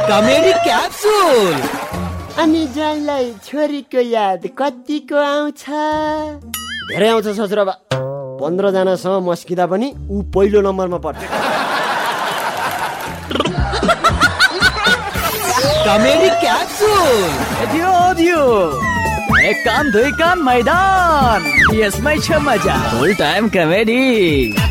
Comedy capsule. अनि जानलाई छोरीको याद कतिको आउँछ? धेरै आउँछ ससुराबा। 15 जनासँग मस्किँदा पनि ऊ पहिलो नम्बरमा पर्छ। Comedy capsule. दियो एक कान दुई कान मैदान, यसमै छ मजा। फुल टाइम कमेडी।